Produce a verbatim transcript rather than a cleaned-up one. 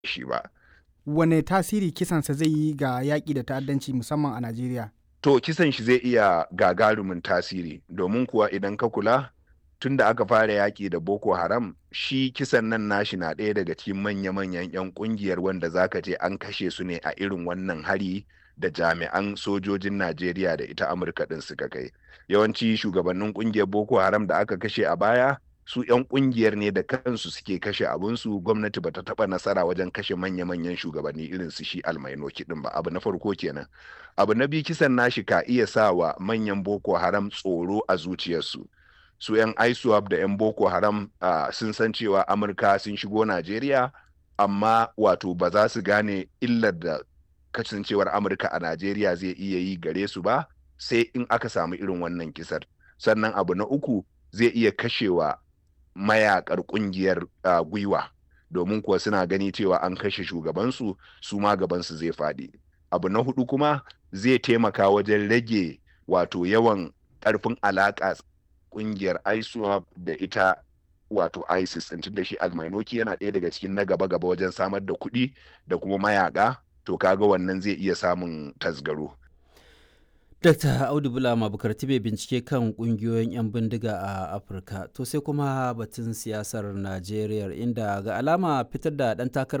shi ba. Wane tasiri kisansa zai yi ga yaƙi da ta'addanci musamman a Najeriya? To kisan shi zai iya gagarumin tasiri domin kuwa idan ka kula tun da aka fara yaƙi da Boko Haram shi kisan nan nashi na ɗaya daga cikin manya-manyan 'yan ƙungiyar wanda zaka je an kashe su ne a irin wannan hari da jami'an sojojin Najeriya da ita Amurka ɗin suka kai. Yawanci shugabannin ƙungiyar Boko Haram da aka kashe a baya su 'yan ƙungiyar ne da kansu suke kashe abunsu, gwamnati bata taɓa nasara wajen kashe manya-manyan shugabanni irin su shi Almainoki ɗin ba. Abu na farko kenan. Abu na biyu kisan nashi ka iya sa wa manyan Boko Haram tsoro a zuciyarsu. Su 'yan ISWAP da 'yan Boko Haram uh, sun san cewa Amurka sun shigo Najeriya amma wato ba za su gane illar da kasancewar Amurka a Najeriya zai iya yi gare su ba sai in aka samu irin wannan kisar. Sannan abu na uku zai iya kashewa mayakar kungiyar uh, gwiwa domin kuwa suna gani cewa an kashe shugabansu su ma gabansu zai faɗi. Abu na hudu kuma zai taimaka wajen rage wato yawan ƙarfin alaƙa kungiyar ISWAP da ita wato ISIS tun da shi Almainoki yana ɗaya daga cikin na gaba-gaba wajen samar da kuɗi da kuma mayaka to kaga wannan zai iya samun tasgaro. Dakta Audu Bulama Bukarti bai bincike kan kungiyoyin 'yan bindiga a Afirka to sai kuma batun siyasar Najeriya inda ga alama fitar da ɗan takarar